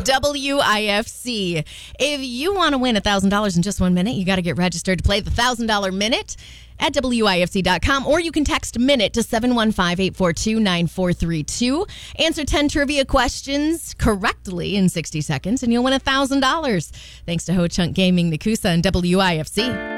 WIFC. If you want to win $1,000 in just 1 minute, you got to get registered to play the $1,000 Minute at WIFC.com, or you can text MINUTE to 715-842-9432. Answer 10 trivia questions correctly in 60 seconds, and you'll win $1,000. Thanks to Ho Chunk Gaming, Nakusa, and WIFC.